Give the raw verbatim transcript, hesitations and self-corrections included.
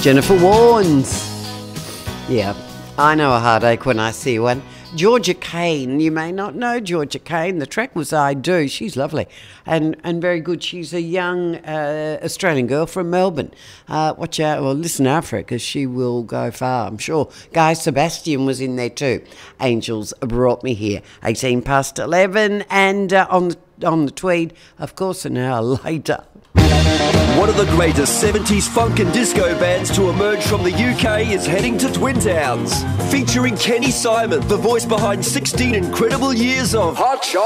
Jennifer Warnes. Yeah, I know a heartache when I see one. Georgia Kane, you may not know Georgia Kane. The track was I Do. She's lovely and, and very good. She's a young uh, Australian girl from Melbourne. Uh, watch out, well, listen out for it because she will go far, I'm sure. Guy Sebastian was in there too. Angels Brought Me Here, eighteen past eleven, and uh, on, the, on the Tweed, of course, an hour later. One of the greatest seventies funk and disco bands to emerge from the U K is heading to Twin Towns. Featuring Kenny Simon, the voice behind sixteen incredible years of Hot Shot.